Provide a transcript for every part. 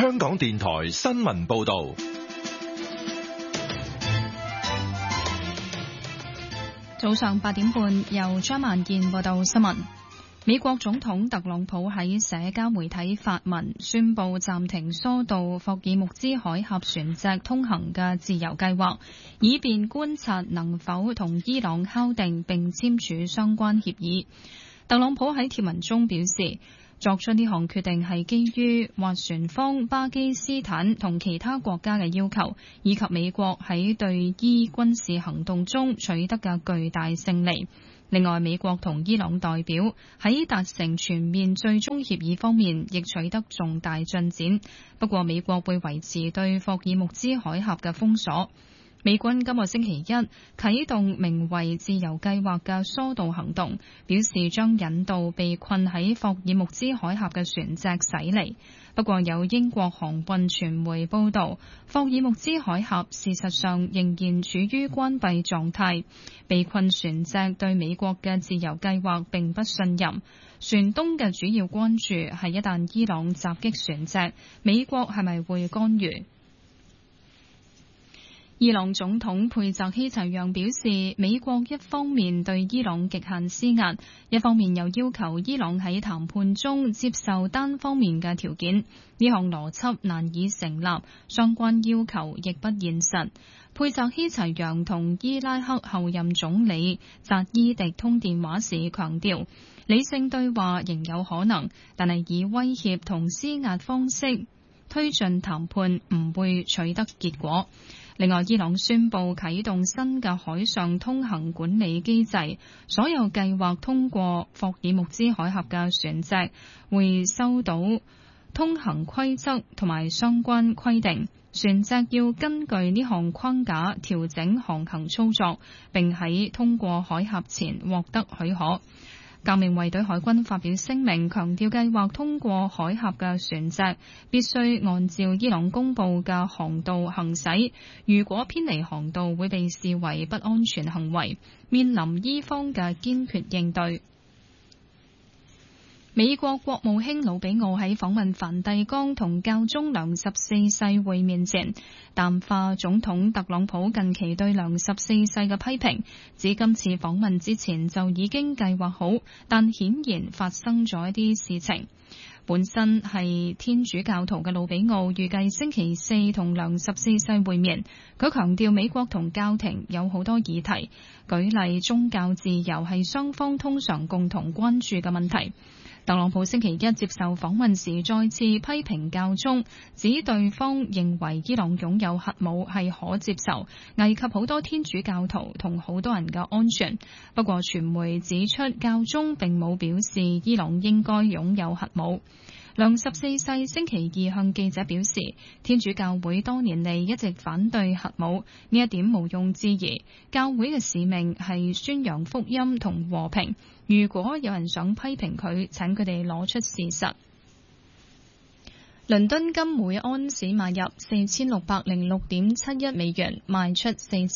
香港電台新聞報道。 早上8點半，由張萬健報道新聞。美國總統特朗普喺社交媒體發文，宣布暫停疏導霍爾木茲海峽船隻通行嘅自由計劃，以便觀察能否同伊朗敲定並簽署相關協議。特朗普喺貼文中表示，作出呢項決定係基於斡旋方巴基斯坦同其他國家嘅要求，以及美國喺對伊軍事行動中取得嘅巨大勝利。另外，美國同伊朗代表喺達成全面最終協議方面亦取得重大進展，不過美國會維持對霍爾木茲海峽嘅封鎖。美軍今個星期一啟動名為自由計劃嘅疏導行動，表示將引導被困喺霍爾木茲海峽嘅船隻駛離。不過有英國航運傳媒報道，霍爾木茲海峽事實上仍然處於關閉狀態，被困船隻對美國嘅自由計劃並不信任。船東嘅主要關注係一旦伊朗襲擊船隻，美國係咪會干預？伊朗總統佩澤希齊揚表示，美國一方面對伊朗極限施壓，一方面又要求伊朗喺談判中接受單方面嘅條件，呢項邏輯難以成立，相關要求亦不現實。佩澤希齊揚同伊拉克後任總理扎伊迪通電話時強調，理性對話仍有可能，但係以威脅同施壓方式推進談判唔會取得結果。另外，伊朗宣布啟動新嘅海上通行管理機制，所有計劃通過霍爾木茲海峽嘅船隻會收到通行規則同埋相關規定，船隻要根據呢項框架調整航行操作，並喺通過海峽前獲得許可。革命衛隊海軍發表聲明，強調計劃通過海峽嘅船隻必須按照伊朗公布嘅航道行駛，如果偏離航道會被視為不安全行為，面臨伊方嘅堅決應對。美國國務卿魯比奧喺訪問梵蒂岡同教宗良14世會面前，淡化總統特朗普近期對良14世嘅批評，指今次訪問之前就已經計劃好，但顯然發生咗一啲事情。本身係天主教徒嘅魯比奧預計星期四同良14世會面，佢強調美國同教廷有好多議題，舉例宗教自由係雙方通常共同關注嘅問題。特朗普星期一接受訪問時再次批評教宗，指對方認為伊朗擁有核武係可接受，危及好多天主教徒同好多人嘅安全。不過傳媒指出，教宗並冇表示伊朗應該擁有核武。良14世星期二向記者表示，天主教會多年嚟一直反對核武，呢一點毋庸置疑。教會嘅使命係宣揚福音同和平。如果有人想批評佢，請佢哋攞出事實。倫敦金每安士買入4606.71美元，賣出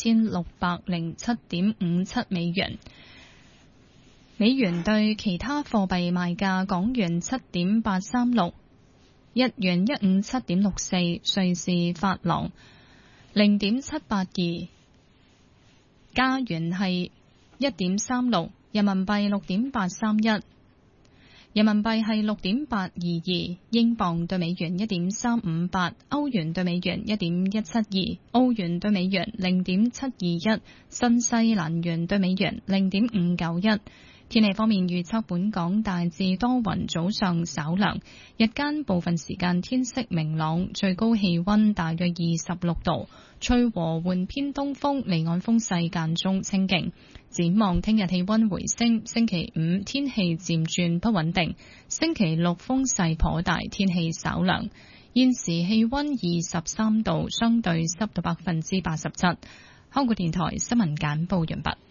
4607.57美元。美元對其他貨幣賣價：港元7.836，日元157.64，瑞士法郎0.782，加元係1.36，人民幣6.831，人民幣係6.822，英鎊對美元1.358，歐元對美元1.172，澳元對美元0.721，新西蘭元對美元0.591。天氣方面預測，本港大致多雲，早上稍涼，日間部分時間天色明朗，最高氣溫大約26度，吹和緩偏東風，離岸風勢間中清勁。展望聽日氣溫回升，星期5天氣漸轉不穩定，星期6風勢頗大，天氣稍涼。現時氣溫23度，相對濕度87%。香港電台新聞簡報完畢。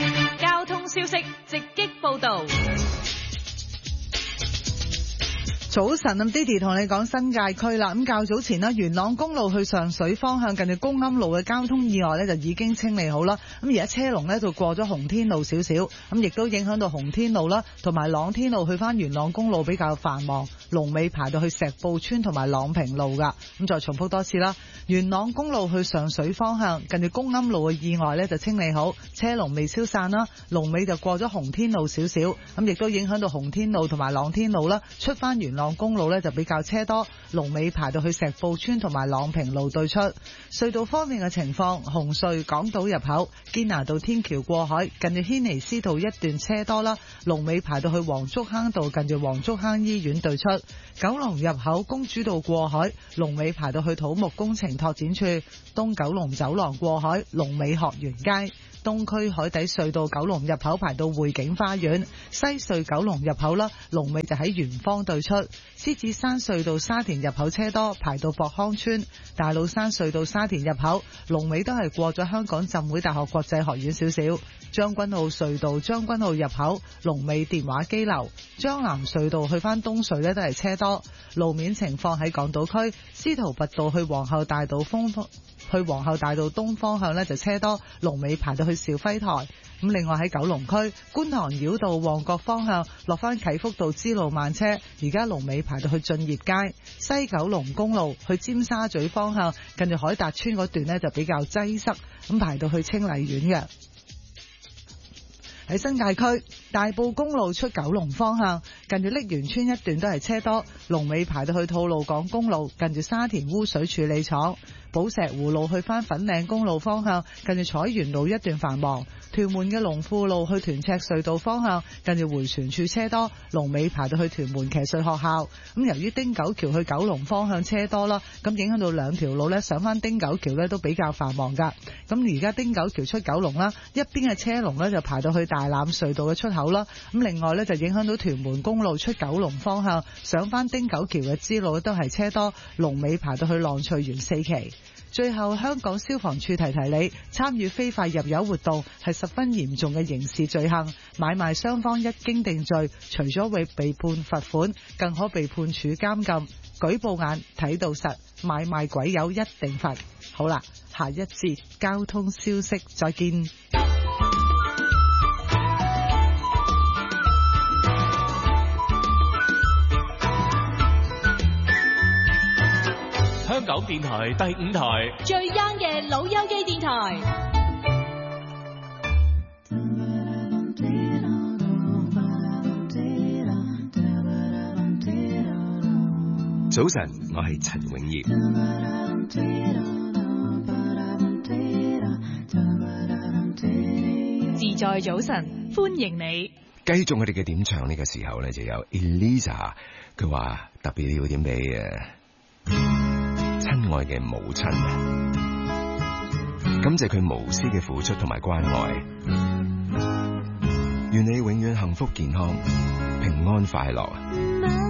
交通消息直擊報道。 早晨，咁 Didi 同你講新界區啦。咁較早前啦，元朗公路去上水方向近住公庵路嘅交通意外呢，就已經清理好啦。咁而家車龍呢，就過咗洪天路少少，咁亦都影響到洪天路啦，同埋朗天路去翻元朗公路比較繁忙，龍尾排到去石埔村同埋朗平路噶。咁再重複多次啦，元朗公路去上水方向近住公庵路嘅意外呢，就清理好，車龍未消散啦，龍尾就過咗洪天路少少，咁亦都影響到洪天路同埋朗天路啦，出翻元朗公路呢就比較車多，龍尾排到去石埔村同埋朗平路對出。隧道方面嘅情況，紅隧港島入口堅拿道天橋過海近住軒尼詩道一段車多啦，龍尾排到去黃竹坑道近住黃竹坑醫院對出。九龍入口公主道過海龍尾排到去土木工程拓展處，東九龍走廊過海龍尾學園街。東區海底隧道九龍入口排到匯景花園，西隧九龍入口啦，龍尾就喺圓方對出。獅子山隧道沙田入口車多，排到博康村。大老山隧道沙田入口龍尾都係過咗香港浸會大學國際學院少少。將軍澳隧道將軍澳入口龍尾電話機樓。將南隧道去翻東隧呢都係車多。路面情況喺港島區司徒拔道去皇后大道東方向呢就車多，龍尾排到去兆輝台。咁另外喺九龍區觀塘繞道旺角方向落翻啟福道支路慢車，而家龍尾排到去駿業街。西九龍公路去尖沙咀方向近住海達村嗰段呢就比較擠塞，咁排到去清麗苑嘅。喺新界區大埔公路出九龍方向近住瀝源村一段都係車多，龍尾排到去吐露港公路近住沙田污水處理廠。寶石湖路去翻粉嶺公路方向近住彩園路一段繁忙。屯門嘅龍富路去屯赤隧道方向近住迴旋處車多，龍尾排到去屯門騎術學校。咁由於汀九橋去九龍方向車多啦，咁影響到兩條路呢，上翻汀九橋呢都比較繁忙噶。咁而家汀九橋出九龍啦，一邊嘅車龍呢就排到去大欖隧道嘅出口啦。咁另外呢，就影響到屯門公路出九龍方向上翻汀九橋嘅支路都係車多，龍尾排到去浪翠園4期。最後，香港消防處提提你，參與非法入油活動係十分嚴重嘅刑事罪行，買賣雙方一經定罪，除咗會被判罰款，更可被判處監禁。舉報眼睇到實，買賣鬼友一定罰。好啦，下一節交通消息再見。 香港電台第5台最 young 嘅老友記電台。 早晨，我係陳永業。 自在早晨，歡迎你。 繼續我哋嘅點唱呢個時候呢，就有 Elisa， 佢話特別要點俾親愛嘅母親，感謝佢無私嘅付出同埋關愛，願你永遠幸福健康、平安快樂。